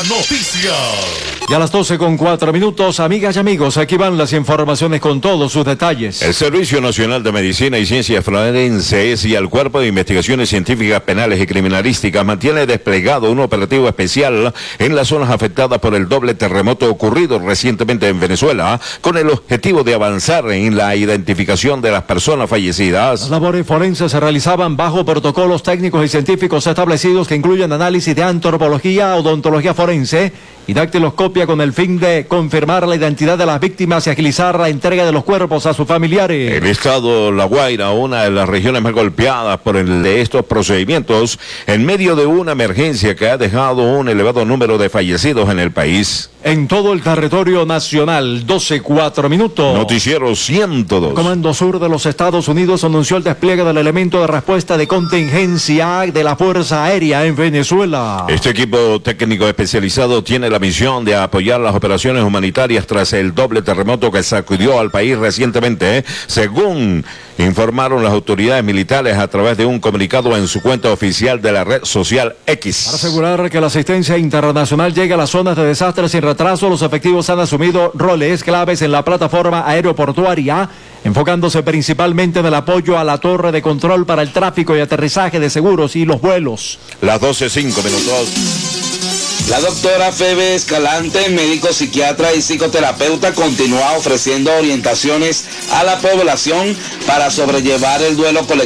Noticias. Y a las 12:04, amigas y amigos, aquí van las informaciones con todos sus detalles. El Servicio Nacional de Medicina y Ciencias Forenses y el Cuerpo de Investigaciones Científicas Penales y Criminalísticas mantiene desplegado un operativo especial en las zonas afectadas por el doble terremoto ocurrido recientemente en Venezuela, con el objetivo de avanzar en la identificación de las personas fallecidas. Las labores forenses se realizaban bajo protocolos técnicos y científicos establecidos que incluyen análisis de antropología, odontología forense y dactiloscopia con el fin de confirmar la identidad de las víctimas y agilizar la entrega de los cuerpos a sus familiares. El estado La Guaira, una de las regiones más golpeadas por el de estos procedimientos, en medio de una emergencia que ha dejado un elevado número de fallecidos en el país. En todo el territorio nacional, 12:04. Noticiero 102. El Comando Sur de los Estados Unidos anunció el despliegue del elemento de respuesta de contingencia de la Fuerza Aérea en Venezuela. Este equipo técnico especializado tiene la misión de apoyar las operaciones humanitarias tras el doble terremoto que sacudió al país recientemente, según informaron las autoridades militares a través de un comunicado en su cuenta oficial de la red social X. Para asegurar que la asistencia internacional llegue a las zonas de desastre sin retraso, los efectivos han asumido roles claves en la plataforma aeroportuaria, enfocándose principalmente en el apoyo a la torre de control para el tráfico y aterrizaje de seguros y los vuelos. Las 12:05. La doctora Febe Escalante, médico psiquiatra y psicoterapeuta, continúa ofreciendo orientaciones a la población para sobrellevar el duelo colectivo